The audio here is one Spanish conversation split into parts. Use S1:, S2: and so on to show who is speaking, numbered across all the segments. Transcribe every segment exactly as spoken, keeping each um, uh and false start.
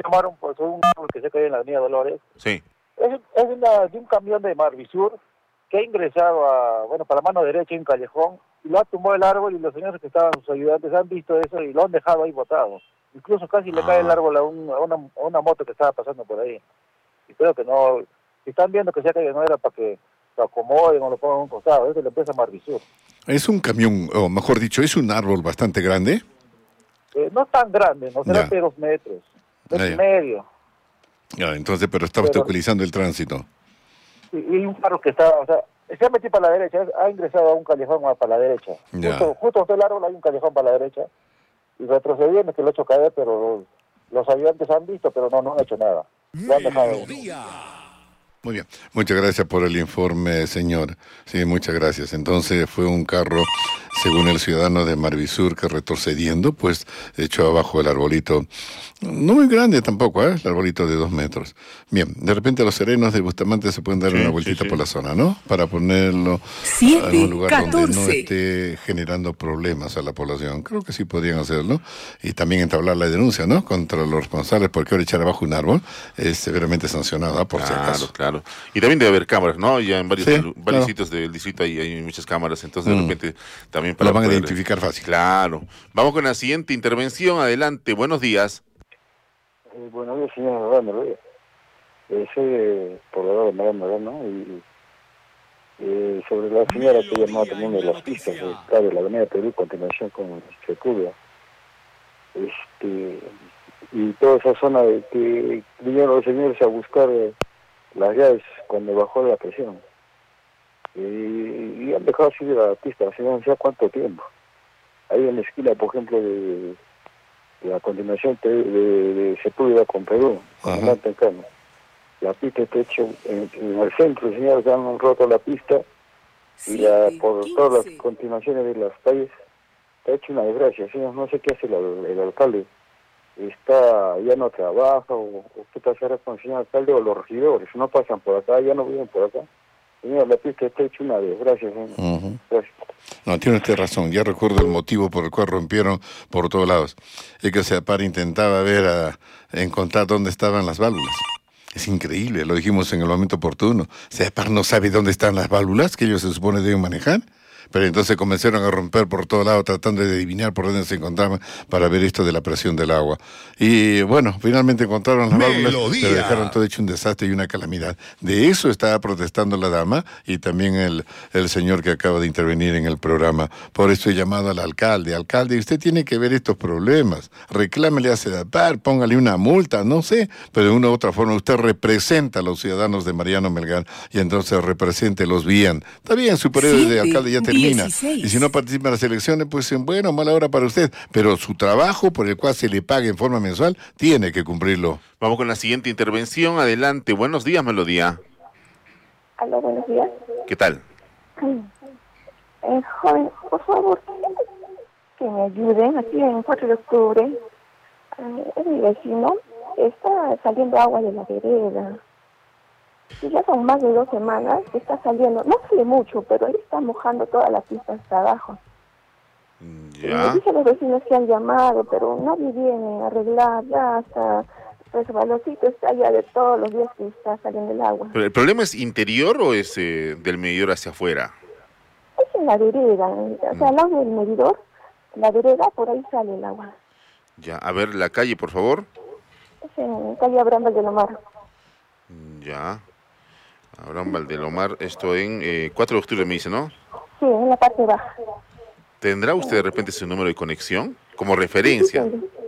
S1: llamaron por un árbol que se cae en la avenida Dolores.
S2: Sí.
S1: Es, es una, de un camión de Marvisur que ha ingresado a, bueno, para la mano derecha en un callejón, y lo ha tumbado el árbol, y los señores que estaban, sus ayudantes, han visto eso y lo han dejado ahí botado. Incluso casi le
S2: Ah.
S1: cae el árbol a, un, a, una, a una moto que estaba pasando por ahí. Y creo que no, si están viendo que se ha caído, no era para que lo acomoden o lo pongan a un costado, es de la empresa Marvisur.
S3: Es un camión, o mejor dicho, es un árbol bastante grande.
S1: Eh, no tan grande, no será
S3: Ya.
S1: de dos metros, dos
S3: Ah,
S1: y
S3: ya.
S1: medio.
S3: Ya, entonces, pero está
S1: Pero-
S3: obstaculizando el tránsito.
S1: Y, y un carro que está, o sea, se ha metido para la derecha, ha ingresado a un callejón para la derecha.
S3: Ya.
S1: Justo, justo junto al árbol hay un callejón para la derecha. Y retrocediendo que lo ha hecho caer, pero los, los ayudantes han visto, pero no, no han hecho nada. Lo han dejado.
S3: Muy bien, muchas gracias por el informe, señor. Sí, muchas gracias. Entonces fue un carro, según el ciudadano de Marvisur, que retrocediendo, pues echó abajo el arbolito, no muy grande tampoco, ¿eh? El arbolito de dos metros. Bien, de repente los serenos de Bustamante se pueden dar
S2: Sí,
S3: una
S2: sí,
S3: vueltita
S2: sí.
S3: por la zona, ¿no? Para ponerlo
S4: Siete,
S3: en un lugar donde no
S4: catorce.
S3: esté generando problemas a la población. Creo que sí podrían hacerlo. Y también entablar la denuncia, ¿no? Contra los responsables, porque ahora echar abajo un árbol es severamente sancionado, ¿ah? Por si
S2: Claro,
S3: acaso.
S2: claro. Y también debe haber cámaras, ¿no? Ya en varios,
S3: Sí,
S2: lu- varios
S3: claro.
S2: sitios del distrito hay, hay muchas cámaras, entonces de
S3: Mm.
S2: repente también para
S3: Lo van a
S2: poder-
S3: identificar fácil.
S2: Claro. Vamos con la siguiente intervención. Adelante. Buenos días.
S5: Eh, buenos días, señor Morano. Eh, soy eh, poblador de Morano, ¿no? Y eh, sobre la señora que llamaba también de las pistas, de, acá de la avenida Perú, continuación con Securia. Este, y toda esa zona de que vinieron los señores a buscar eh, las llaves cuando bajó la presión. Eh, y han dejado así de la pista, hace no sé cuánto tiempo. Ahí en la esquina, por ejemplo, de, de a continuación de, de, de Sepúlveda con Perú, con
S3: Ajá.
S5: el Monte Encano. La pista está hecha en, en el centro, señores, han roto la pista y la, por todas las continuaciones de las calles está hecho una desgracia, señor. No sé qué hace el, el alcalde. Está, ya no trabaja, o, o qué pasará con el señor alcalde, o los regidores, no pasan por acá, ya no viven por acá. Señor, la pista está hecha una desgracia, señor.
S3: Ujú.
S5: Gracias.
S3: No, tiene usted razón. Ya recuerdo el motivo por el cual rompieron por todos lados. Es que Seapar intentaba ver, a, encontrar dónde estaban las válvulas. Es increíble, lo dijimos en el momento oportuno. Seapar no sabe dónde están las válvulas que ellos se supone deben manejar. Pero entonces comenzaron a romper por todos lados tratando de adivinar por dónde se encontraban para ver esto de la presión del agua. Y bueno, finalmente encontraron las válvulas,
S6: Melodía.
S3: pero dejaron todo hecho un desastre y una calamidad. De eso estaba protestando la dama y también el, el señor que acaba de intervenir en el programa. Por eso he llamado al alcalde. Alcalde, usted tiene que ver estos problemas. Reclámele a Sedapar, póngale una multa, no sé, pero de una u otra forma usted representa a los ciudadanos de Mariano Melgar y entonces represéntelos bien. Está bien, su periodo de
S4: Siete,
S3: alcalde ya termina.
S4: dieciséis.
S3: Y si no participa en las elecciones, pues en buena o mala hora para usted. Pero su trabajo, por el cual se le paga en forma mensual, tiene que cumplirlo.
S2: Vamos con la siguiente intervención. Adelante. Buenos días, Melodía.
S7: Aló, buenos días.
S2: ¿Qué tal?
S7: Eh, joven, por favor, que me ayuden. Aquí en cuatro de octubre, eh, es mi vecino, está saliendo agua de la vereda. Y ya son más de dos semanas que está saliendo, no sale mucho, pero él está mojando toda la pista hasta abajo. Y me
S2: Ya.
S7: dicen los vecinos que han llamado, pero nadie viene a arreglar, ya hasta resbalosito está ya de todos los días que está saliendo el agua.
S2: ¿Pero el problema es interior o es eh, del medidor hacia afuera?
S7: Es en la vereda, o sea, al lado del medidor, la vereda, por ahí sale el agua.
S2: Ya. A ver, la calle, por favor.
S7: Es en calle Abraham Valdelomar.
S2: Ya. Abraham Valdelomar, esto en eh, cuatro de octubre me dice, ¿no?
S7: Sí, en la parte baja.
S2: ¿Tendrá usted de repente su número de conexión como referencia?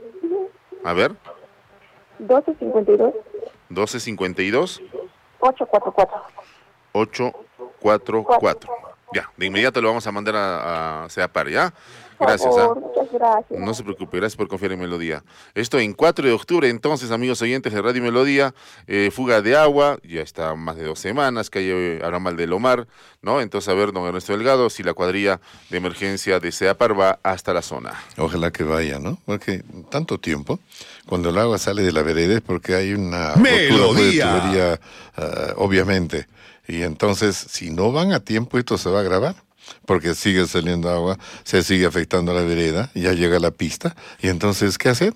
S2: A ver,
S7: doce cincuenta y dos,
S2: doce cincuenta y dos,
S7: ocho cuatro cuatro.
S2: ocho cuatro cuatro. Ya, de inmediato lo vamos a mandar a, a Seapar, ¿ya? Gracias.
S7: Por
S2: ¿ah?
S7: favor, muchas gracias.
S2: No se preocupe, gracias por confiar en Melodía. Esto en cuatro de octubre, entonces, amigos oyentes de Radio Melodía, eh, fuga de agua, ya está más de dos semanas, calle Abraham Valdelomar, ¿no? Entonces, a ver, don Ernesto Delgado, si la cuadrilla de emergencia de Seapar va hasta la zona.
S3: Ojalá que vaya, ¿no? Porque tanto tiempo, cuando el agua sale de la vereda es porque hay una
S6: Melodía.
S3: rotura de tubería, uh, obviamente. Y entonces, si no van a tiempo, esto se va a agravar. Porque sigue saliendo agua, se sigue afectando la vereda, ya llega a la pista, y entonces, ¿qué hacer?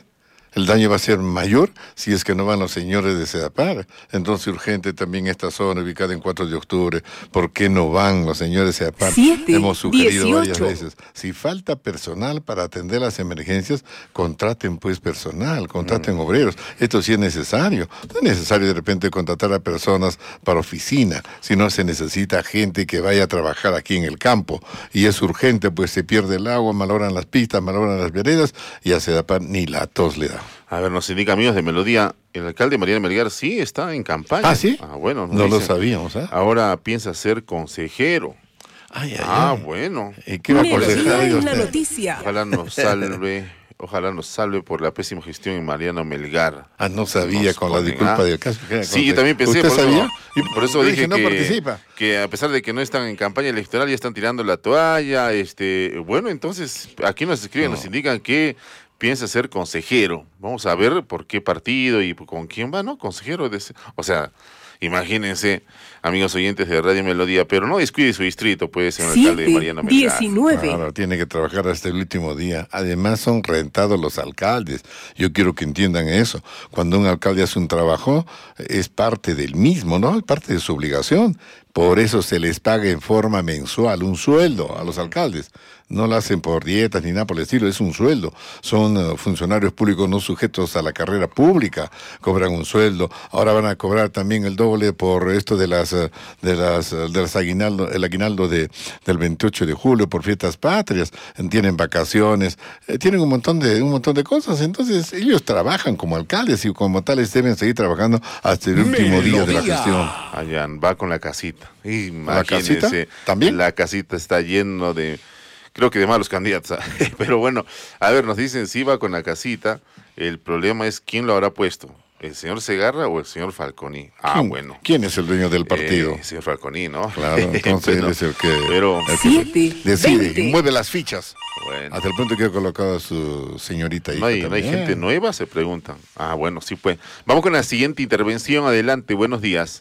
S3: El daño va a ser mayor si es que no van los señores de Sedapar. Entonces, urgente también esta zona ubicada en cuatro de octubre. ¿Por qué no van los señores de Sedapar?
S4: siete,
S3: Hemos sugerido
S4: dieciocho.
S3: varias veces. Si falta personal para atender las emergencias, contraten pues personal, contraten mm. obreros. Esto sí es necesario. No es necesario de repente contratar a personas para oficina, sino se necesita gente que vaya a trabajar aquí en el campo. Y es urgente, pues se pierde el agua, malogran las pistas, malogran las veredas, y a Sedapar ni la tos le da.
S2: A ver, nos indica, amigos de Melodía, el alcalde Mariano Melgar sí está en campaña.
S3: ¿Ah, sí?
S2: Ah, bueno.
S3: No
S2: dicen,
S3: lo sabíamos, ¿eh?
S2: Ahora piensa ser consejero.
S3: Ay, ay,
S2: ah,
S3: ay.
S2: bueno.
S3: ¿Y qué va a
S4: Melodía en la
S3: usted?
S4: noticia.
S2: Ojalá nos salve, ojalá nos salve por la pésima gestión en Mariano Melgar.
S3: Ah, no sabía,
S2: Nos
S3: con
S2: ponen,
S3: la disculpa
S2: ah.
S3: del caso.
S2: Sí, yo también pensé.
S3: ¿Usted
S2: por
S3: sabía?
S2: Eso, y por eso
S3: Yo
S2: dije,
S3: dije, no
S2: que,
S3: participa.
S2: que a pesar de que no están en campaña electoral, ya están tirando la toalla. Este, bueno, entonces, aquí nos escriben,
S3: No.
S2: nos indican que piensa ser consejero. Vamos a ver por qué partido y con quién va, ¿no? Consejero de ese, o sea, imagínense, amigos oyentes de Radio Melodía, pero no descuide su distrito, pues, señor alcalde de Mariano
S4: siete,
S2: Melgar.
S4: diecinueve.
S3: Claro, tiene que trabajar hasta el último día. Además, son rentados los alcaldes. Yo quiero que entiendan eso. Cuando un alcalde hace un trabajo, es parte del mismo, ¿no? Es parte de su obligación. Por eso se les paga en forma mensual un sueldo a los alcaldes. No lo hacen por dietas ni nada por el estilo, es un sueldo. Son uh, funcionarios públicos no sujetos a la carrera pública, cobran un sueldo. Ahora van a cobrar también el doble por esto de las uh, de las uh, de las aguinaldo, el aguinaldo de del veintiocho de julio por fiestas patrias, tienen vacaciones, eh, tienen un montón de un montón de cosas. Entonces, ellos trabajan como alcaldes y como tales deben seguir trabajando hasta el último día de la gestión.
S2: Allá va con la casita.
S3: ¿La casita? ¿También?
S2: La casita está lleno de, creo que de malos candidatos. Pero bueno, a ver, nos dicen si va con la casita. El problema es quién lo habrá puesto. ¿El señor Segarra o el señor Falconi? Ah,
S3: ¿Quién,
S2: bueno.
S3: ¿Quién es el dueño del partido?
S2: Eh, el señor Falconi, ¿no?
S3: Claro, entonces
S2: Bueno,
S3: él es el que,
S2: pero,
S3: el que
S4: siete,
S3: decide
S4: veinte.
S3: y mueve las fichas.
S2: bueno.
S3: Hasta el punto que ha colocado a su señorita hija
S2: ¿No hay, ¿No hay
S3: también.
S2: gente nueva? Se preguntan. Ah, bueno, sí pues. Vamos con la siguiente intervención. Adelante, buenos días.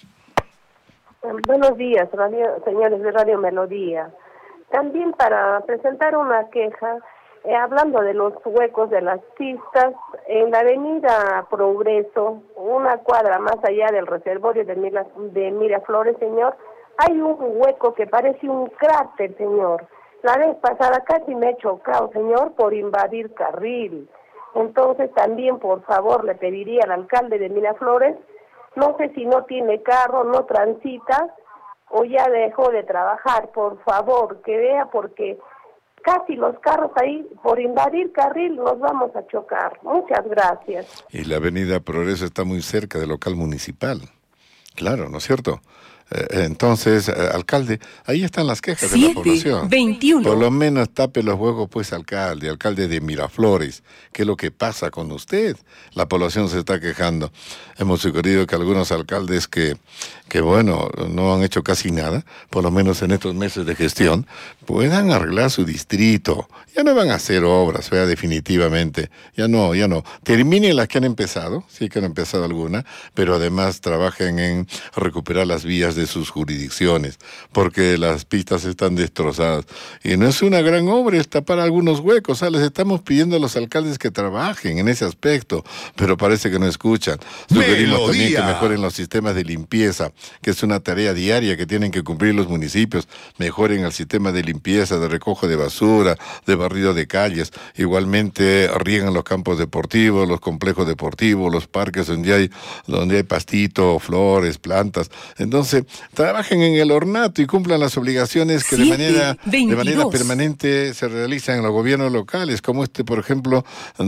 S6: Buenos días, radio, señores de Radio Melodía. También para presentar una queja, eh, hablando de los huecos de las pistas, en la avenida Progreso, una cuadra más allá del reservorio de, Mila, de Miraflores, señor, hay un hueco que parece un cráter, señor. La vez pasada casi me he chocado, señor, por invadir carril. Entonces también, por favor, le pediría al alcalde de Miraflores, no sé si no tiene carro, no transita o ya dejó de trabajar, por favor, que vea porque casi los carros ahí, por invadir carril, nos vamos a chocar. Muchas gracias.
S3: Y la avenida Progreso está muy cerca del local municipal. Claro, ¿no es cierto? Eh, entonces, eh, alcalde, ahí están las quejas de la población.
S4: veintiuno.
S3: Por lo menos tape los huevos, pues, alcalde, alcalde de Miraflores. ¿Qué es lo que pasa con usted? La población se está quejando. Hemos sugerido que algunos alcaldes que, que, bueno, no han hecho casi nada, por lo menos en estos meses de gestión, puedan arreglar su distrito. Ya no van a hacer obras, vea, definitivamente. Ya no, ya no. Terminen las que han empezado, sí que han empezado alguna, pero además trabajen en recuperar las vías de de sus jurisdicciones, porque las pistas están destrozadas. Y no es una gran obra, es tapar algunos huecos. O sea, les estamos pidiendo a los alcaldes que trabajen en ese aspecto, pero parece que no escuchan. Sugerimos
S8: Melodía.
S3: también que mejoren los sistemas de limpieza, que es una tarea diaria que tienen que cumplir los municipios. Mejoren el sistema de limpieza, de recojo de basura, de barrido de calles. Igualmente riegan los campos deportivos, los complejos deportivos, los parques donde hay, donde hay pastito, flores, plantas. Entonces, trabajen en el ornato y cumplan las obligaciones que de
S4: Siete,
S3: manera, de manera
S4: veintidós.
S3: permanente se realizan en los gobiernos locales, como este, por ejemplo,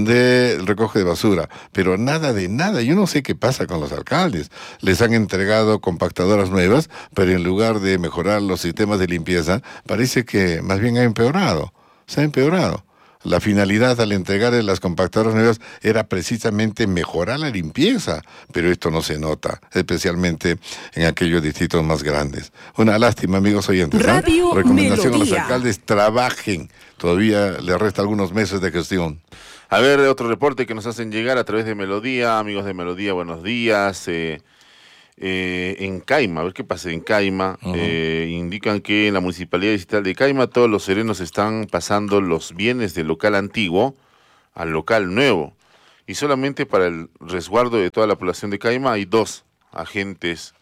S3: del recoge de basura. Pero nada de nada. Yo no sé qué pasa con los alcaldes. Les han entregado compactadoras nuevas, pero en lugar de mejorar los sistemas de limpieza, parece que más bien ha empeorado. Se ha empeorado. La finalidad al entregar las compactadoras nuevas era precisamente mejorar la limpieza, pero esto no se nota, especialmente en aquellos distritos más grandes. Una lástima, amigos oyentes. ¿no?
S4: Radio
S3: Recomendación a los
S4: Melodía.
S3: alcaldes, trabajen. Todavía les resta algunos meses de gestión.
S2: A ver, otro reporte que nos hacen llegar a través de Melodía. Amigos de Melodía, buenos días. Eh, eh, en Caima, a ver qué pasa en Caima.
S3: Uh-huh.
S2: eh, indican que en la Municipalidad Distrital de Caima todos los serenos están pasando los bienes del local antiguo al local nuevo. y solamente para el resguardo de toda la población de Caima hay dos agentes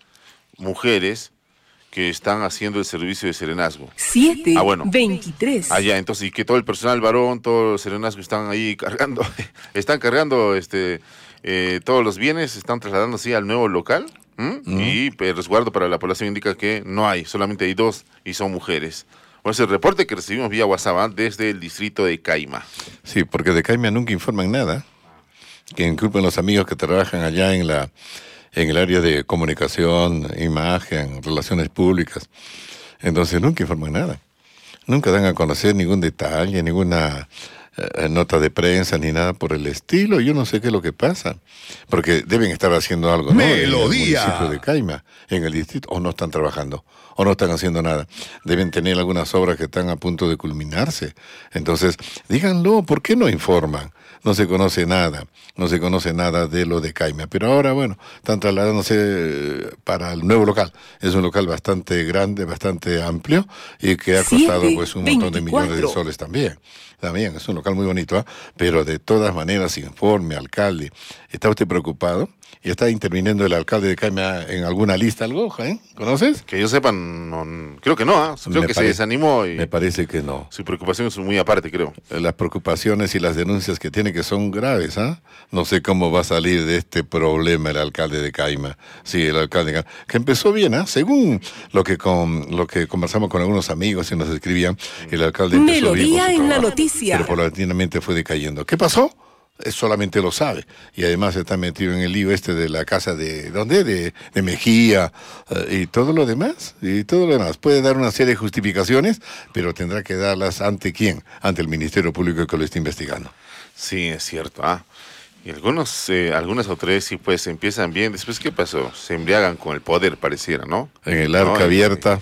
S2: mujeres que están haciendo el servicio de serenazgo.
S4: siete,
S2: ah, bueno.
S4: veintitrés.
S2: Allá, entonces, y que todo el personal varón, todos los serenazgos están ahí cargando, están cargando este eh, todos los bienes, están trasladándose al nuevo local, ¿m? Mm. Y el resguardo para la población indica que no hay, solamente hay dos y son mujeres. Bueno, es el reporte que recibimos vía WhatsApp desde el distrito de Caima.
S3: Sí, porque de Caima nunca informan nada, que inculpen los amigos que trabajan allá en la en el área de comunicación, imagen, relaciones públicas. Entonces nunca informan nada. Nunca dan a conocer ningún detalle, ninguna eh, nota de prensa, ni nada por el estilo. Yo no sé qué es lo que pasa. Porque deben estar haciendo algo, ¿no?
S8: Melodía.
S3: En el municipio de Caima, en el distrito, o no están trabajando, o no están haciendo nada. Deben tener algunas obras que están a punto de culminarse. Entonces, díganlo, ¿por qué no informan? No se conoce nada, no se conoce nada de lo de Caima. Pero ahora, bueno, están trasladándose para el nuevo local. Es un local bastante grande, bastante amplio y que ha costado pues un montón de millones de soles también. También es un local muy bonito, ¿eh? Pero de todas maneras, informe, alcalde. ¿Está usted preocupado? Y está interviniendo el alcalde de Caima en alguna lista, algo, ¿eh? ¿Conoces?
S2: Que yo sepa, no, creo que no, ¿eh? Creo
S3: Me
S2: que
S3: pare-
S2: se desanimó y
S3: Me parece que no.
S2: su preocupación es muy aparte, creo.
S3: Las preocupaciones y las denuncias que tiene que son graves, ¿ah? No sé cómo va a salir de este problema el alcalde de Caima. Sí, el alcalde de Caima, que empezó bien, ¿ah? Según lo que con lo que conversamos con algunos amigos y nos escribían, el alcalde empezó bien con
S4: Melodía
S3: su
S4: en la
S3: trabajo,
S4: noticia.
S3: pero paulatinamente fue decayendo. ¿Qué pasó? Él solamente lo sabe. Y además está metido en el lío este de la casa de, ¿dónde? De, de Mejía eh, y todo lo demás. Y todo lo demás. Puede dar una serie de justificaciones, pero tendrá que darlas ante quién? Ante el Ministerio Público que lo está investigando.
S2: Sí, es cierto, ¿ah? Y algunos, eh, algunas autoridades sí pues empiezan bien, después ¿qué pasó? Se embriagan con el poder, pareciera, ¿no?
S3: En el arca
S2: ¿No?
S3: abierta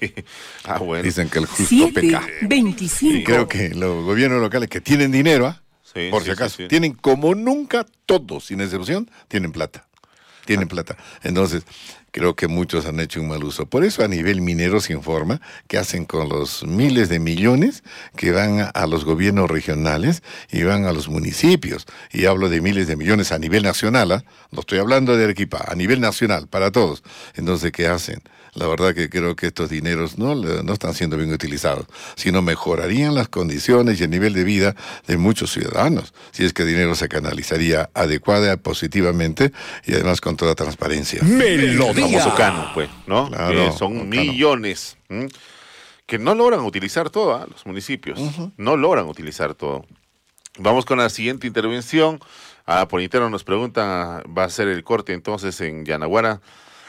S2: ah, bueno.
S3: dicen que el justo
S4: siete,
S3: peca.
S4: veinticinco.
S3: Y creo que los gobiernos locales que tienen dinero, ¿ah?
S2: Sí,
S3: por
S2: sí,
S3: si acaso,
S2: sí, sí.
S3: tienen como nunca, todos, sin excepción, tienen plata. Tienen plata. Entonces, creo que muchos han hecho un mal uso. Por eso a nivel minero se informa que hacen con los miles de millones que van a, a los gobiernos regionales y van a los municipios. Y hablo de miles de millones a nivel nacional, ¿ah? No estoy hablando de Arequipa, a nivel nacional, para todos. Entonces, ¿qué hacen? La verdad que creo que estos dineros no, no están siendo bien utilizados, sino mejorarían las condiciones y el nivel de vida de muchos ciudadanos, si es que el dinero se canalizaría adecuada, positivamente y además con toda transparencia.
S2: El
S8: Melodía.
S2: famoso cano, pues, ¿no?
S3: Claro,
S2: que son
S3: el
S2: millones ¿m? Que no logran utilizar todo, ¿ah? Los municipios. Uh-huh. No logran utilizar todo. Vamos con la siguiente intervención. Ah, por interno nos preguntan, va a ser el corte entonces en Yanaguara.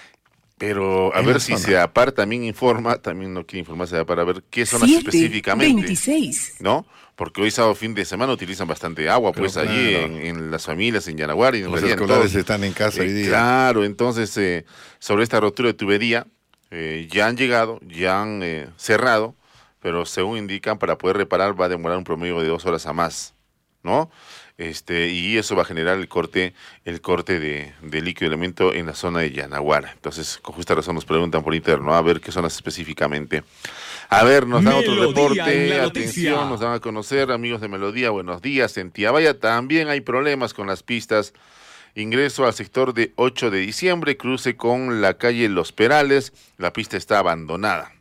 S2: Pero a
S3: En
S2: ver
S3: la
S2: si
S3: zona.
S2: SEAPAR también informa, también no quiere informar SEAPAR, a ver qué zonas
S4: siete,
S2: específicamente,
S4: veintiséis.
S2: ¿no? Porque hoy sábado fin de semana utilizan bastante agua,
S3: Pero
S2: pues allí
S3: claro.
S2: en, en las familias, en Yanaguara y en
S3: Los
S2: Bahía, en
S3: escolares
S2: todos.
S3: están en casa
S2: Eh,
S3: hoy día.
S2: Claro, entonces eh, sobre esta rotura de tubería eh, ya han llegado, ya han eh, cerrado, pero según indican para poder reparar va a demorar un promedio de dos horas a más, ¿no? Este, y eso va a generar el corte, el corte de, de líquido elemento en la zona de Yanaguara. Entonces, con justa razón nos preguntan por interno, a ver qué zonas específicamente. A ver, nos dan otro
S8: Melodía
S2: reporte,
S8: en la
S2: atención,
S8: noticia.
S2: nos dan a conocer, amigos de Melodía, buenos días. En Tiabaya también hay problemas con las pistas. Ingreso al sector de ocho de diciembre, cruce con la calle Los Perales, la pista está abandonada.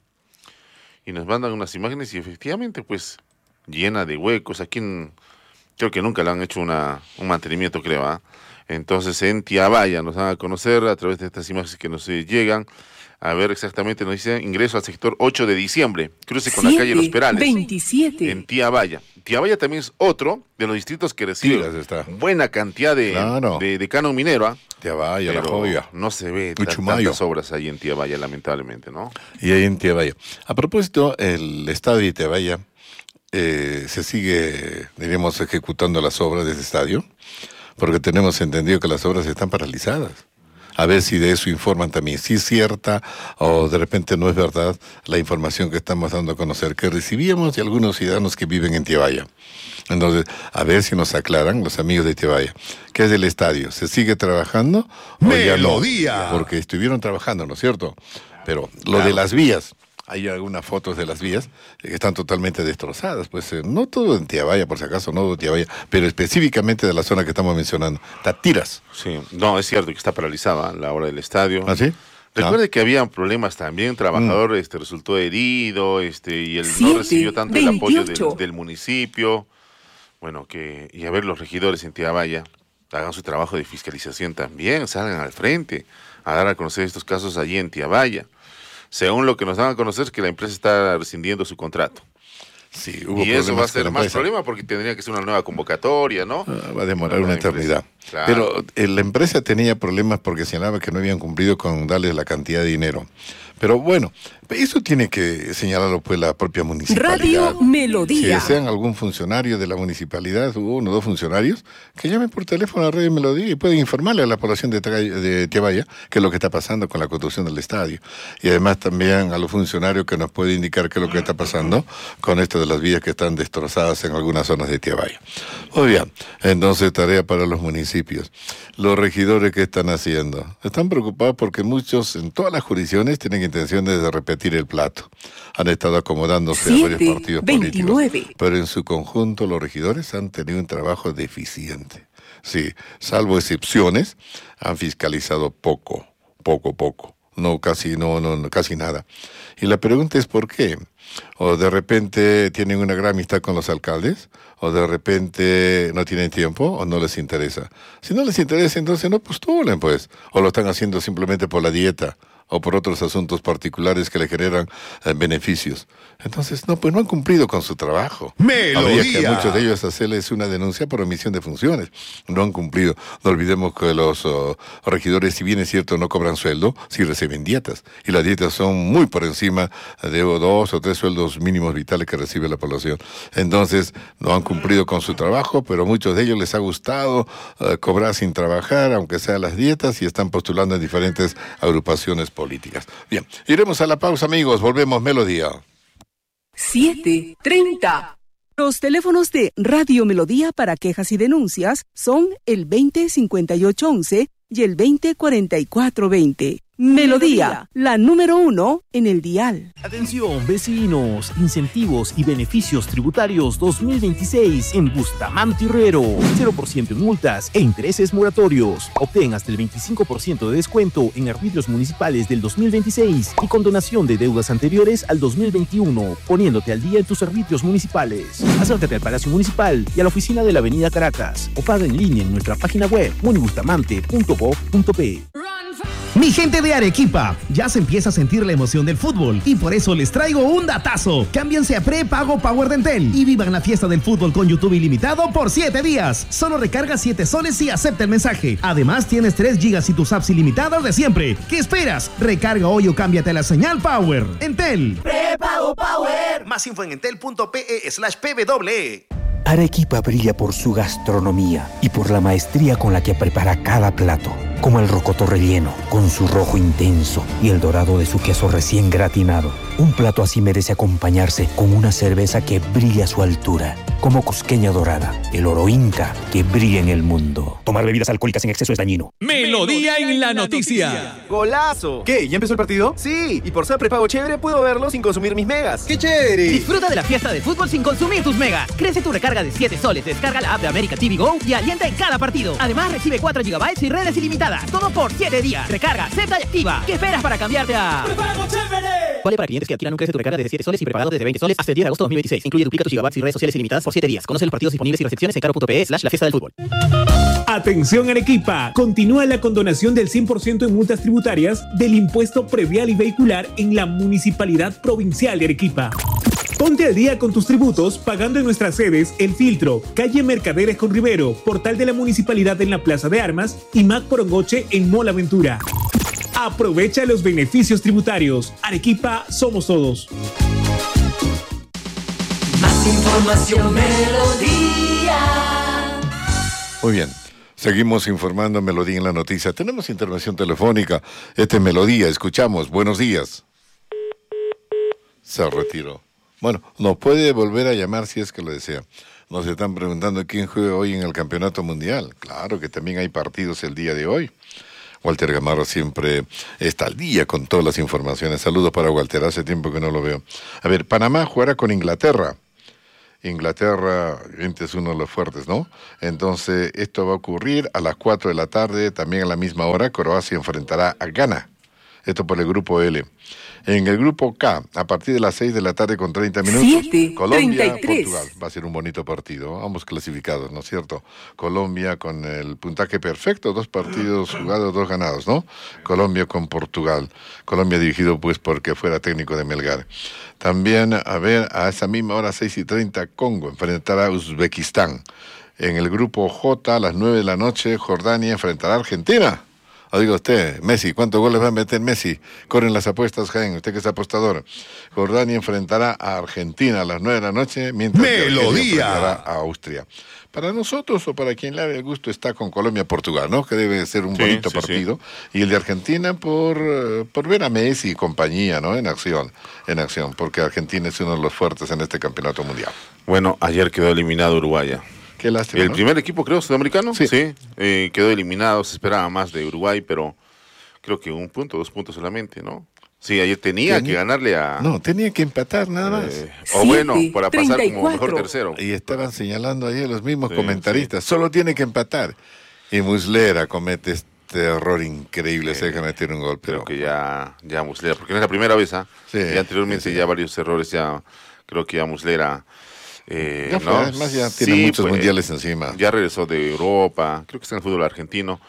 S2: Y nos mandan unas imágenes y efectivamente, pues, llena de huecos. Aquí en, creo que nunca le han hecho una, un mantenimiento, creo, ¿ah? Entonces, en Tiabaya nos dan a conocer a través de estas imágenes que nos eh, llegan. A ver, exactamente nos dice ingreso al sector ocho de diciembre, cruce con la calle Los Perales,
S4: veintisiete.
S2: en Tiabaya. Tiabaya también es otro de los distritos que recibe
S3: Tiras está.
S2: buena cantidad de,
S3: Claro.
S2: de, de canon minero, ¿ah?
S3: Tiabaya, La
S2: Pero
S3: Joya.
S2: no se ve tan-
S3: Uchumayo.
S2: tantas obras ahí en Tiabaya, lamentablemente, ¿no?
S3: Y ahí en Tiabaya. A propósito, el estadio de Tiabaya eh, se sigue, diríamos, ejecutando las obras de ese estadio, porque tenemos entendido que las obras están paralizadas. A ver si de eso informan también, si es cierta o de repente no es verdad la información que estamos dando a conocer, que recibíamos de algunos ciudadanos que viven en Tiabaya. Entonces, a ver si nos aclaran los amigos de Tiabaya, ¿qué es del estadio? ¿Se sigue trabajando o ya no?
S8: Melodía.
S3: Porque estuvieron trabajando, ¿no es cierto? Pero lo de las vías, hay algunas fotos de las vías que están totalmente destrozadas. Pues eh, no todo en Tiabaya, por si acaso, no todo Tiabaya, pero específicamente de la zona que estamos mencionando. Tatiras.
S2: Sí, no, es cierto que está paralizada la hora del estadio.
S3: ¿Ah, sí?
S2: Recuerde
S3: Ah.
S2: que había problemas también, un trabajador
S3: Mm.
S2: este, resultó herido, este, y él no
S4: Siete,
S2: recibió tanto el apoyo
S4: veintiocho.
S2: del, del municipio. Bueno, que, y a ver, los regidores en Tiabaya hagan su trabajo de fiscalización también, salgan al frente a dar a conocer estos casos allí en Tiabaya. Según lo que nos dan a conocer es que la empresa está rescindiendo su contrato.
S3: Sí, hubo
S2: Y eso va a
S3: problemas con
S2: ser
S3: la
S2: más
S3: empresa.
S2: problema porque tendría que ser una nueva convocatoria, ¿no?
S3: Ah, va a demorar
S2: Una
S3: una
S2: nueva
S3: eternidad.
S2: empresa. Claro.
S3: Pero eh, la empresa tenía problemas porque señalaba que no habían cumplido con darles la cantidad de dinero. Pero bueno, eso tiene que señalarlo pues la propia municipalidad.
S4: Radio
S3: Si
S4: Melodía.
S3: desean algún funcionario de la municipalidad, hubo uno o dos funcionarios, que llamen por teléfono a Radio Melodía y pueden informarle a la población de, Tagay- de Tiabaya qué es lo que está pasando con la construcción del estadio. Y además también a los funcionarios que nos puede indicar qué es lo que está pasando con esto de las vías que están destrozadas en algunas zonas de Tiabaya. Muy bien, entonces tarea para los municipios. Los regidores, ¿qué están haciendo? Están preocupados porque muchos en todas las jurisdicciones tienen intenciones de repetir el plato. Han estado acomodándose a varios
S4: Siete,
S3: partidos
S4: veintinueve.
S3: políticos. Pero en su conjunto los regidores han tenido un trabajo deficiente. Sí, salvo excepciones, han fiscalizado poco, poco, poco. No, casi, no, no, no, casi nada. Y la pregunta es ¿por qué? O de repente tienen una gran amistad con los alcaldes, o de repente no tienen tiempo, o no les interesa. Si no les interesa, entonces no postulen, pues. O lo están haciendo simplemente por la dieta, o por otros asuntos particulares que le generan eh, beneficios. Entonces, no, pues no han cumplido con su trabajo. Habría que a muchos de ellos hacerles una denuncia por omisión de funciones. No han cumplido. No olvidemos que los uh, regidores, si bien es cierto, no cobran sueldo, sí reciben dietas. Y las dietas son muy por encima de dos o tres sueldos mínimos vitales que recibe la población. Entonces, no han cumplido con su trabajo, pero a muchos de ellos les ha gustado uh, cobrar sin trabajar, aunque sean las dietas, y están postulando en diferentes agrupaciones políticas. Bien, iremos a la pausa, amigos. Volvemos, Melodía.
S4: siete treinta.
S8: Los teléfonos de Radio Melodía para quejas y denuncias son el veinte cincuenta y ocho once y el veinte cuarenta y cuatro veinte. Melodía, la número uno en el dial.
S9: Atención, vecinos, incentivos y beneficios tributarios dos mil veintiséis en Bustamante Herrero. cero por ciento en multas e intereses moratorios. Obtén hasta el veinticinco por ciento de descuento en arbitrios municipales del dos mil veintiséis y condonación de deudas anteriores al dos mil veintiuno, poniéndote al día en tus arbitrios municipales. Acércate al Palacio Municipal y a la oficina de la Avenida Caracas o paga en línea en nuestra página web munibustamante punto gob punto pe.
S10: Mi gente de Arequipa, ya se empieza a sentir la emoción del fútbol y por eso les traigo un datazo. Cámbiense a prepago Power de Entel y vivan la fiesta del fútbol con YouTube ilimitado por siete días. Solo recarga siete soles y acepta el mensaje. Además tienes tres gigas y tus apps ilimitadas de siempre. ¿Qué esperas? Recarga hoy o cámbiate a la señal Power. Entel.
S11: Prepago Power. Más info en entel punto pe slash pe ve doble e.
S12: Arequipa brilla por su gastronomía y por la maestría con la que prepara cada plato, como el rocoto relleno, con su rojo intenso y el dorado de su queso recién gratinado. Un plato así merece acompañarse con una cerveza que brilla a su altura, como Cusqueña Dorada, el oro inca que brilla en el mundo. Tomar bebidas alcohólicas en exceso es dañino.
S13: Melodía en la noticia.
S11: ¡Golazo! ¿Qué? ¿Ya empezó el partido? Sí, y por ser prepago chévere puedo verlo sin consumir mis megas.
S13: ¡Qué chévere!
S14: Disfruta de la fiesta de fútbol sin consumir tus megas. Crece tu recarga de siete soles, descarga la app de América T V Go y alienta en cada partido. Además recibe cuatro gigabytes y redes ilimitadas. Todo por siete días. Recarga, acepta y activa. ¿Qué esperas para cambiarte a
S13: ¡Prepago chévere!
S14: Vale para clientes que adquieran un Crece tu recarga desde siete soles y prepagado desde veinte soles hasta el diez de agosto de dos mil veintiséis. Incluye duplica tus gigabytes y redes sociales ilimitadas por siete días. Conoce los partidos disponibles y recepciones en caro punto pe slash la fiesta del fútbol.
S15: Atención Arequipa, continúa la condonación del cien por ciento en multas tributarias del impuesto predial y vehicular en la Municipalidad Provincial de Arequipa. Ponte al día con tus tributos pagando en nuestras sedes El Filtro, calle Mercaderes con Rivero, portal de la Municipalidad en la Plaza de Armas y Mac Porongoche en Mola Ventura. Aprovecha los beneficios tributarios. Arequipa, somos todos.
S13: Más información, Melodía.
S3: Muy bien. Seguimos informando Melodía en la noticia. Tenemos intervención telefónica. Este es Melodía. Escuchamos. Buenos días. Se retiró. Bueno, nos puede volver a llamar si es que lo desea. Nos están preguntando quién juega hoy en el Campeonato Mundial. Claro que también hay partidos el día de hoy. Walter Gamarra siempre está al día con todas las informaciones. Saludos para Walter, hace tiempo que no lo veo. A ver, Panamá jugará con Inglaterra. Inglaterra, gente, es uno de los fuertes, ¿no? Entonces, esto va a ocurrir a las cuatro de la tarde, también a la misma hora, Croacia enfrentará a Ghana. Esto por el grupo L. En el grupo K, a partir de las seis de la tarde con treinta minutos,
S4: siete,
S3: Colombia,
S4: treinta y tres.
S3: Portugal. Va a ser un bonito partido, ambos clasificados, ¿no es cierto? Colombia con el puntaje perfecto, dos partidos jugados, dos ganados, ¿no? Colombia con Portugal. Colombia dirigido pues porque fuera técnico de Melgar. También, a ver, a esa misma hora, seis y treinta, Congo enfrentará a Uzbekistán. En el grupo J, a las nueve de la noche, Jordania enfrentará a Argentina. Oiga usted, Messi, ¿cuántos goles va a meter Messi? Corren las apuestas, Jaén, usted que es apostador. Jordania enfrentará a Argentina a las nueve de la noche, mientras que Argelia enfrentará a Austria. Para nosotros, o para quien le haga el gusto, está con Colombia-Portugal, ¿no? Que debe ser un
S2: Sí,
S3: bonito
S2: sí,
S3: partido. Sí. Y el de Argentina por, por ver a Messi y compañía, ¿no? En acción, en acción, porque Argentina es uno de los fuertes en este campeonato mundial.
S2: Bueno, ayer quedó eliminado Uruguay.
S3: Qué lástima,
S2: El
S3: ¿no?
S2: primer equipo, creo, sudamericano,
S3: Sí.
S2: sí, eh, quedó eliminado, se esperaba más de Uruguay, pero creo que un punto, dos puntos solamente, ¿no? Sí, ayer tenía, tenía que ganarle a...
S3: No, tenía que empatar nada más.
S2: Eh, o bueno, para pasar como mejor tercero.
S3: Y estaban señalando ayer los mismos
S2: Sí,
S3: comentaristas, solo tiene que empatar. Y Muslera comete este error increíble, se deja meter un gol. Pero
S2: Creo que ya, ya Muslera, porque no es la primera vez, ¿ah?
S3: Sí,
S2: ya anteriormente
S3: sí, sí.
S2: ya varios errores, ya creo que ya Muslera... Eh,
S3: ya fue,
S2: ¿no?
S3: además ya tiene
S2: Sí,
S3: muchos
S2: pues,
S3: mundiales encima.
S2: Ya regresó de Europa, creo que está en el fútbol argentino,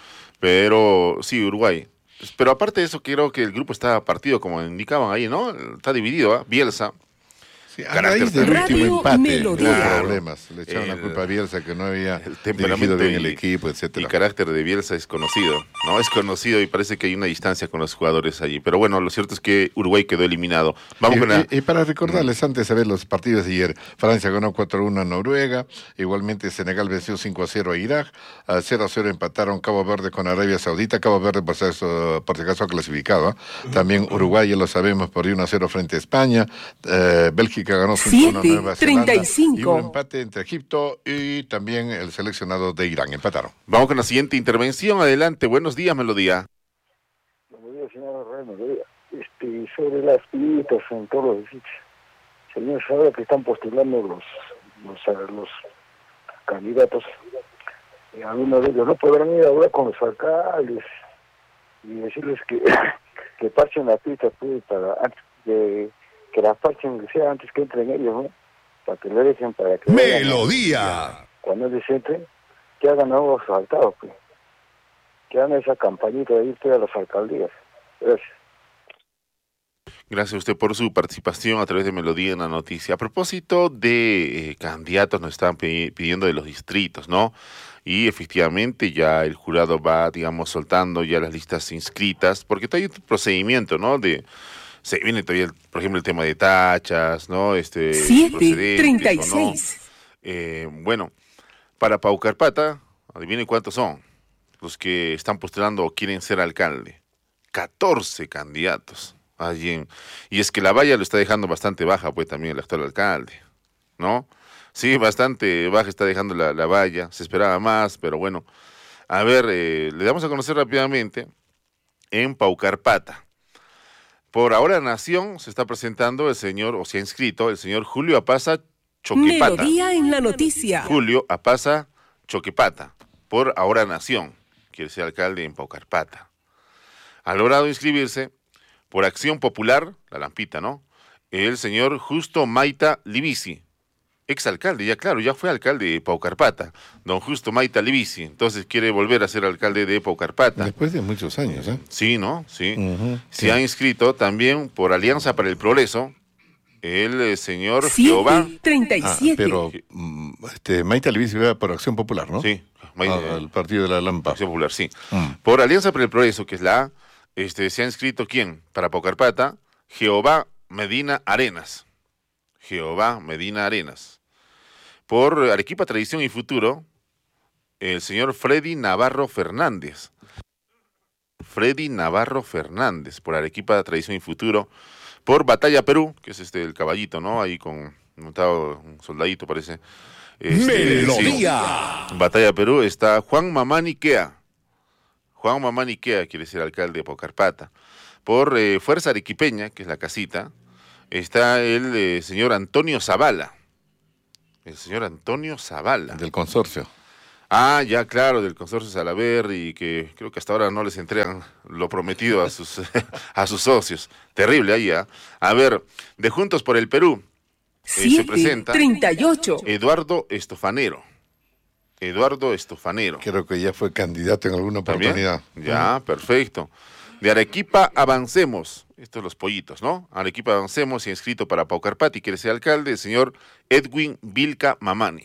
S2: pero sí, Uruguay. Pero aparte de eso, creo que el grupo está partido, como indicaban ahí, ¿no? Está dividido, ¿ah? Bielsa.
S3: Sí, a raíz del
S2: Carácter
S3: último
S2: terrible.
S3: empate,
S2: Radio
S3: hubo
S2: Melodía.
S3: problemas. Le echaron la
S2: El-
S3: culpa a Bielsa que no había
S2: El
S3: dirigido
S2: temperamento
S3: bien
S2: y
S3: el equipo, etcétera.
S2: El carácter de Bielsa es conocido, ¿no? Es conocido y parece que hay una distancia con los jugadores allí. Pero bueno, lo cierto es que Uruguay quedó eliminado. Vamos
S3: y,
S2: con la...
S3: y- y para recordarles, antes de ver los partidos de ayer, Francia ganó cuatro a uno a Noruega, igualmente Senegal venció cinco a cero a Irak, a cero a cero empataron Cabo Verde con Arabia Saudita, Cabo Verde por si acaso, por si acaso ha clasificado, ¿eh? También Uruguay, ya lo sabemos, por uno a cero frente a España, eh, Bélgica ganó cinco a uno a
S4: siete,
S3: Nueva Zelanda,
S4: treinta y cinco.
S3: y un empate entre Egipto y también el seleccionado de Irán, empataron.
S2: Vamos con la siguiente intervención. Adelante, buenos días, Melodía.
S5: Buenos días, señor Rey, buenos días. Este, sobre las pitas en todos los sitios. Señor, ahora que están postulando los, los, los candidatos, eh, algunos de ellos no podrán ir a hablar con los alcaldes y decirles que, que parchen la pista, pues, para antes de que la parchen, que sea antes que entren ellos, ¿no? Para que le dejen, para que...
S13: Melodía.
S5: Cuando ellos entren, que hagan nuevos asfaltados, pues. Que hagan esa campañita de irte a las alcaldías. Gracias.
S2: Gracias a usted por su participación a través de Melodía en la noticia. A propósito de eh, candidatos, nos estaban pi- pidiendo de los distritos, ¿no? Y efectivamente ya el jurado va, digamos, soltando ya las listas inscritas, porque todavía hay un procedimiento, ¿no? De se viene todavía, el- por ejemplo, el tema de tachas, ¿no? Este,
S4: siete,
S2: procedentes,
S4: treinta y
S2: o no.
S4: seis.
S2: Eh, bueno, para Paucarpata, adivinen cuántos son los que están postulando o quieren ser alcalde. catorce candidatos. Allí en- y es que la valla lo está dejando bastante baja, pues también el actual alcalde, ¿no? Sí, bastante baja está dejando la, la valla, se esperaba más, pero bueno. A ver, eh, le damos a conocer rápidamente en Paucarpata. Por ahora Nación se está presentando el señor, o se ha inscrito, el señor Julio Apaza Choquepata.
S4: Melodía en la noticia.
S2: Julio Apaza Choquepata, por Ahora Nación, quiere ser alcalde en Paucarpata. Ha logrado inscribirse por Acción Popular, la Lampita, ¿no? El señor Justo Maita Libisi, exalcalde, ya claro, ya fue alcalde de Paucarpata, don Justo Maita Libisi, entonces quiere volver a ser alcalde de Paucarpata.
S3: Después de muchos años, ¿eh?
S2: Sí, ¿no? Sí.
S3: Uh-huh,
S2: Se
S3: sí.
S2: ha inscrito también por Alianza para el Progreso, el eh, señor Jehová.
S4: siete, treinta y
S3: Ah,
S4: siete.
S3: pero mm, este, Maite Alvis iba por Acción Popular, ¿no?
S2: Sí, Maite-
S3: Ah, el partido de la Lampa.
S2: Acción Popular, sí.
S3: Mm.
S2: Por Alianza para el Progreso, que es la A, este, se ha inscrito ¿quién? Para Paucarpata, Jehová Medina Arenas. Jehová Medina Arenas. Por Arequipa Tradición y Futuro, el señor Freddy Navarro Fernández. Freddy Navarro Fernández, por Arequipa Tradición y Futuro. Por Batalla Perú, que es este el caballito, ¿no? Ahí con montado un soldadito, parece. Este,
S13: Melodía.
S2: sí. Batalla Perú está Juan Mamani Kea. Juan Mamani Quea quiere ser alcalde de Paucarpata. Por eh, Fuerza Arequipeña, que es la casita, está el eh, señor Antonio Zavala. El señor Antonio Zavala.
S3: Del consorcio.
S2: Ah, ya, claro, del consorcio Salaberry, que creo que hasta ahora no les entregan lo prometido a sus, a sus socios. Terrible ahí, ¿ah? A ver, de Juntos por el Perú, eh, se presenta
S4: treinta y ocho.
S2: Eduardo Estofanero. Eduardo Estofanero.
S3: Creo que ya fue candidato en alguna oportunidad.
S2: ¿También? Ya, perfecto. De Arequipa Avancemos, estos los pollitos, ¿no? Arequipa Avancemos, y inscrito para Paucarpata y quiere ser alcalde, el señor Edwin Vilca Mamani.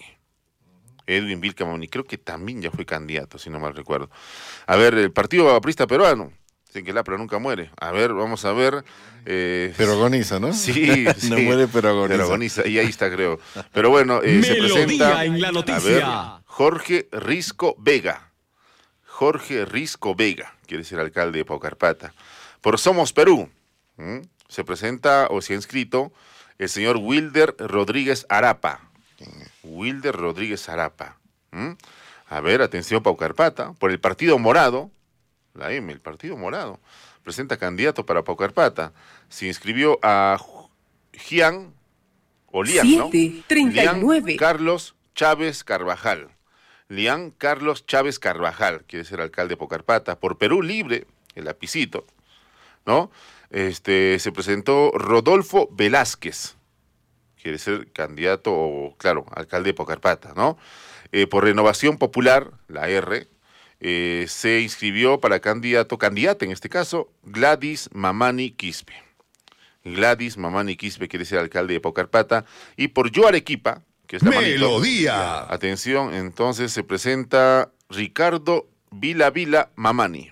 S2: Edwin Vilca Mamani, creo que también ya fue candidato, si no mal recuerdo. A ver, el Partido Aprista Peruano, sin que la pero nunca muere. A ver, vamos a ver. Eh,
S3: pero agoniza, ¿no?
S2: Sí, sí.
S3: No muere, pero agoniza.
S2: Pero agoniza, y ahí está, creo. Pero bueno, eh, se presenta
S13: en la noticia.
S2: A ver, Jorge Risco Vega. Jorge Risco Vega quiere ser alcalde de Paucarpata. Por Somos Perú, ¿m? se presenta o se ha inscrito el señor Wilder Rodríguez Arapa. Wilder Rodríguez Arapa. ¿m? A ver, atención Paucarpata. Por el Partido Morado, la M, el Partido Morado, presenta candidato para Paucarpata. Se inscribió a Gian, o Lian, ¿no?
S4: treinta y nueve.
S2: Lian Carlos Chávez Carvajal. Lian Carlos Chávez Carvajal quiere ser alcalde de Paucarpata. Por Perú Libre, el lapicito, ¿no? Este, se presentó Rodolfo Velázquez, quiere ser candidato, o claro, alcalde de Paucarpata, ¿no? Eh, por Renovación Popular, la R, eh, se inscribió para candidato, candidata en este caso, Gladys Mamani Quispe. Gladys Mamani Quispe quiere ser alcalde de Paucarpata. Y por Yo Arequipa, que es la
S13: Melodía.
S2: manito, atención, entonces se presenta Ricardo Vila Vila Mamani.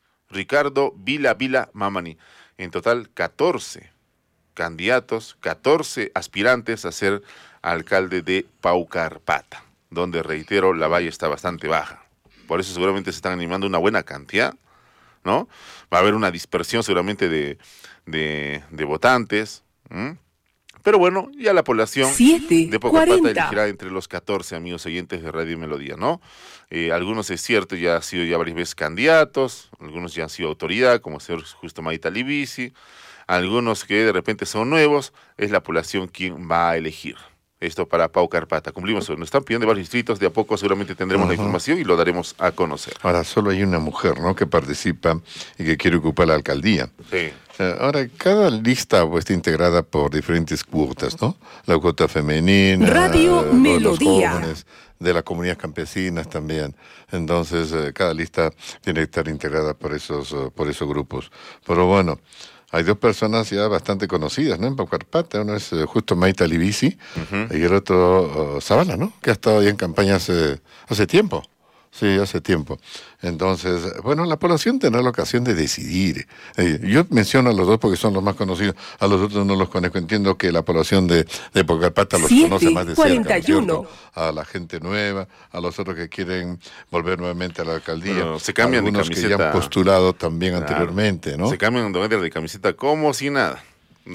S2: Ricardo Vila Vila Mamani. En total, catorce candidatos, catorce aspirantes a ser alcalde de Paucarpata, donde, reitero, la valla está bastante baja. Por eso seguramente se están animando una buena cantidad, ¿no? Va a haber una dispersión seguramente de, de, de votantes. ¿m? Pero bueno, ya la población
S4: siete,
S2: de Paucarpata
S4: cuarenta.
S2: elegirá entre los catorce amigos oyentes de Radio Melodía, ¿no? Eh, algunos, es cierto, ya han sido ya varias veces candidatos, algunos ya han sido autoridad, como el señor Justo Maita Libisi, algunos que de repente son nuevos, es la población quien va a elegir. Esto para Paucarpata. Cumplimos, nos están pidiendo varios distritos, de a poco seguramente tendremos uh-huh. la información y lo daremos a conocer.
S3: Ahora, solo hay una mujer, ¿no?, que participa y que quiere ocupar la alcaldía.
S2: Sí.
S3: Uh, ahora, cada lista pues, está integrada por diferentes cuotas, ¿no? La cuota femenina,
S4: Radio
S3: uh,
S4: Melodía.
S3: Los jóvenes, de las comunidades campesinas también. Entonces, uh, cada lista tiene que estar integrada por esos, uh, por esos grupos. Pero bueno, hay dos personas ya bastante conocidas, ¿no?, en Paucarpata. Uno es uh, Justo Maita Libisi, uh-huh. y el otro uh, Zavala, ¿no?, que ha estado ya en campaña hace, hace tiempo. Sí, hace tiempo. Entonces, bueno, la población tendrá la ocasión de decidir. Eh, yo menciono a los dos porque son los más conocidos, a los otros no los conozco. Entiendo que la población de, de Paucarpata los
S4: siete,
S3: conoce más de cerca,
S4: cuarenta y uno.
S3: ¿no es cierto? A la gente nueva, a los otros que quieren volver nuevamente a la alcaldía.
S2: Bueno, se cambian
S3: algunos
S2: de
S3: que
S2: camiseta.
S3: ya han postulado también
S2: Claro.
S3: anteriormente, ¿no?
S2: Se cambian de, de camiseta como si nada,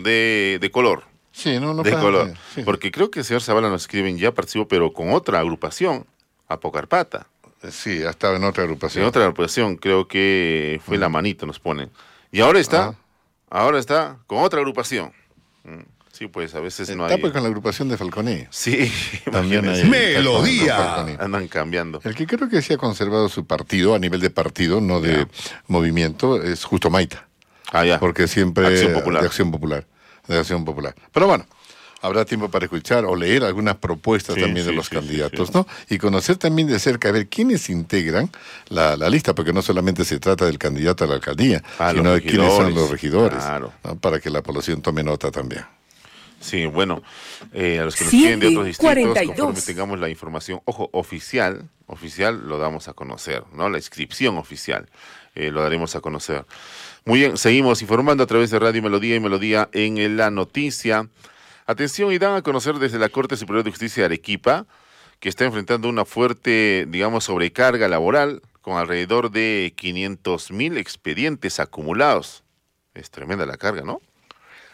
S2: de, de color.
S3: Sí, no, no
S2: de
S3: pasa,
S2: color.
S3: sí.
S2: Porque creo que el señor Zavala nos escriben, ya participó, pero con otra agrupación, a Paucarpata.
S3: Sí, ha estado en otra agrupación.
S2: En otra agrupación, creo que fue mm. la manito, nos ponen. Y ahora está, ah. ahora está con otra agrupación. Sí, pues a veces no
S3: está
S2: hay...
S3: pues con la agrupación de Falconi.
S2: Sí,
S3: también hay.
S13: Melodía.
S2: Andan cambiando.
S3: El que creo que sí ha conservado su partido, a nivel de partido, no de yeah. movimiento, es Justo Maita.
S2: Ah, ya.
S3: Porque siempre...
S2: Acción Popular.
S3: De Acción Popular. De Acción Popular. Pero bueno, habrá tiempo para escuchar o leer algunas propuestas sí, también sí, de los sí, candidatos, sí, sí. ¿no? Y conocer también de cerca, a ver quiénes integran la, la lista, porque no solamente se trata del candidato a la alcaldía, ah, sino de quiénes son los regidores, claro. ¿no? Para que la población tome nota también.
S2: Sí, bueno, eh, a los que nos quieren de otros distritos, conforme tengamos la información, ojo, oficial, oficial lo damos a conocer, ¿no? La inscripción oficial eh, lo daremos a conocer. Muy bien, seguimos informando a través de Radio Melodía y Melodía en la noticia. Atención, y dan a conocer desde la Corte Superior de Justicia de Arequipa que está enfrentando una fuerte, digamos, sobrecarga laboral con alrededor de quinientos mil expedientes acumulados. Es tremenda la carga, ¿no?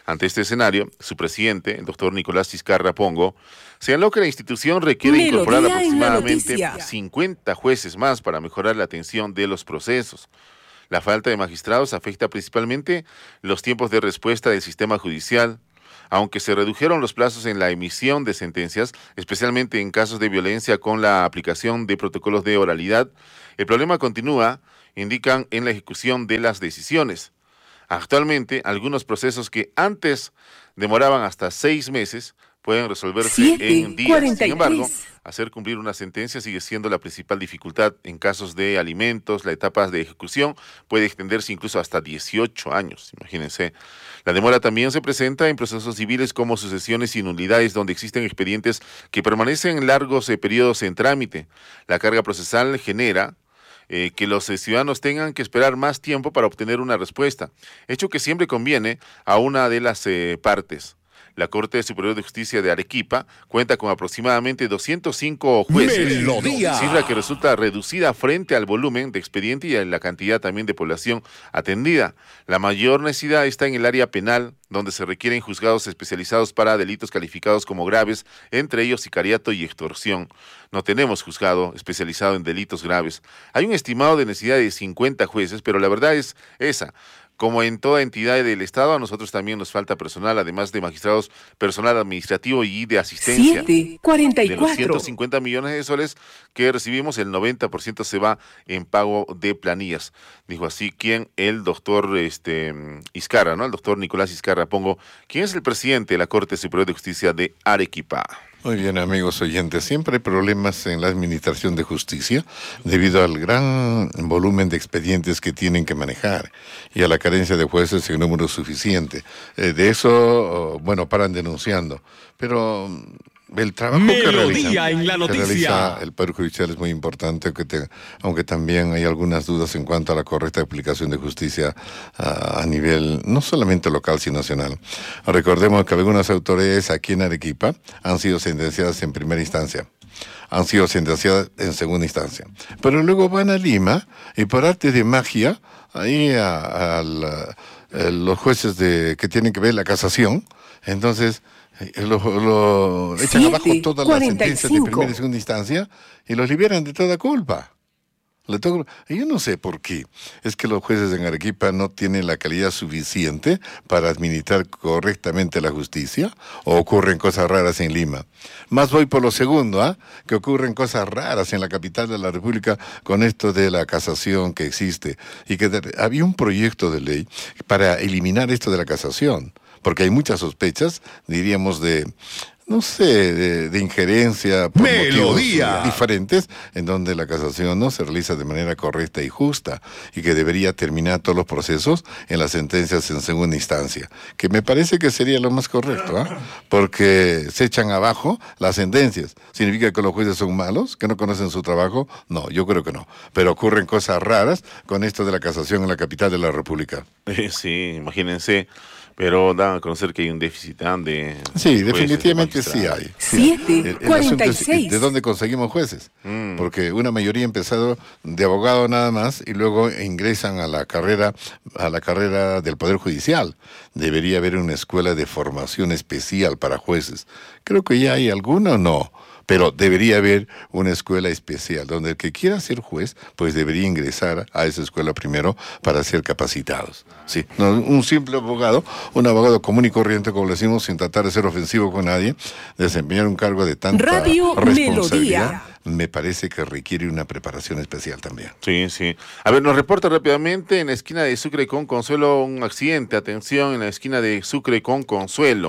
S2: Ante este escenario, su presidente, el doctor Nicolás Vizcarra Pongo, señaló que la institución requiere
S8: Melodía
S2: incorporar
S8: en la
S2: aproximadamente
S8: noticia.
S2: cincuenta jueces más para mejorar la atención de los procesos. La falta de magistrados afecta principalmente los tiempos de respuesta del sistema judicial. Aunque se redujeron los plazos en la emisión de sentencias, especialmente en casos de violencia con la aplicación de protocolos de oralidad, el problema continúa, indican, en la ejecución de las decisiones. Actualmente, algunos procesos que antes demoraban hasta seis meses pueden resolverse
S8: Siete,
S2: en días.
S8: cuarenta y
S2: Sin embargo,
S8: tres.
S2: hacer cumplir una sentencia sigue siendo la principal dificultad. En casos de alimentos, la etapa de ejecución puede extenderse incluso hasta dieciocho años, imagínense. La demora también se presenta en procesos civiles como sucesiones y nulidades, donde existen expedientes que permanecen largos eh, periodos en trámite. La carga procesal genera eh, que los eh, ciudadanos tengan que esperar más tiempo para obtener una respuesta, hecho que siempre conviene a una de las eh, partes. La Corte Superior de Justicia de Arequipa cuenta con aproximadamente doscientos cinco jueces,
S13: Melodía.
S2: cifra que resulta reducida frente al volumen de expediente y a la cantidad también de población atendida. La mayor necesidad está en el área penal, donde se requieren juzgados especializados para delitos calificados como graves, entre ellos sicariato y extorsión. No tenemos juzgado especializado en delitos graves. Hay un estimado de necesidad de cincuenta jueces, pero la verdad es esa. Como en toda entidad del Estado, a nosotros también nos falta personal, además de magistrados, personal administrativo y de asistencia.
S8: Siete, cuarenta y
S2: De los
S8: cuatro.
S2: ciento cincuenta millones de soles que recibimos, el noventa por ciento se va en pago de planillas. Dijo así quien, el doctor este, Vizcarra, ¿no? El doctor Nicolás Vizcarra Pongo, quien es el presidente de la Corte Superior de Justicia de Arequipa.
S3: Muy bien, amigos oyentes, siempre hay problemas en la administración de justicia debido al gran volumen de expedientes que tienen que manejar y a la carencia de jueces en número suficiente. Eh, de eso, oh, bueno, paran denunciando, pero el trabajo que realiza,
S13: en la
S3: que
S13: noticia.
S3: realiza el Poder Judicial es muy importante, aunque, te, aunque también hay algunas dudas en cuanto a la correcta aplicación de justicia a, a nivel no solamente local, sino nacional. Recordemos que algunas autoridades aquí en Arequipa han sido sentenciadas en primera instancia, han sido sentenciadas en segunda instancia, pero luego van a Lima y por arte de magia, ahí a, a la, a los jueces de, que tienen que ver la casación, entonces Lo, lo echan
S8: Siete,
S3: abajo todas las
S8: cuarenta y
S3: sentencias de
S8: cinco.
S3: primera y segunda instancia y los liberan de toda culpa. Le toco, yo no sé por qué. Es que los jueces en Arequipa no tienen la calidad suficiente para administrar correctamente la justicia, o ocurren cosas raras en Lima. Más voy por lo segundo, ¿ah? Que ocurren cosas raras en la capital de la República con esto de la casación que existe. Y que de, había un proyecto de ley para eliminar esto de la casación, porque hay muchas sospechas, diríamos, de, no sé, de, de injerencia por
S13: Melodía.
S3: motivos diferentes, en donde la casación no se realiza de manera correcta y justa, y que debería terminar todos los procesos en las sentencias en segunda instancia, que me parece que sería lo más correcto, ¿eh? Porque se echan abajo las sentencias. ¿Significa que los jueces son malos, que no conocen su trabajo? No, yo creo que no. Pero ocurren cosas raras con esto de la casación en la capital de la República.
S2: Eh, sí, imagínense. Pero dan a conocer que hay un déficit ¿eh? de
S3: Sí,
S2: jueces,
S3: definitivamente
S2: de
S3: sí hay.
S8: Siete,
S3: El, el
S8: cuarenta
S3: asunto
S8: y
S3: es,
S8: seis.
S3: ¿de dónde conseguimos jueces?
S2: Mm.
S3: Porque una mayoría ha empezado de abogado nada más y luego ingresan a la carrera a la carrera del Poder Judicial. Debería haber una escuela de formación especial para jueces. Creo que ya hay alguna o no. Pero debería haber una escuela especial donde el que quiera ser juez, pues debería ingresar a esa escuela primero para ser capacitados. Sí, no, un simple abogado, un abogado común y corriente, como le decimos, sin tratar de ser ofensivo con nadie, desempeñar un cargo de tanta
S8: Radio
S3: responsabilidad,
S8: Melodía.
S3: me parece que requiere una preparación especial también.
S2: Sí, sí. A ver, nos reporta rápidamente en la esquina de Sucre con Consuelo un accidente. Atención, en la esquina de Sucre con Consuelo.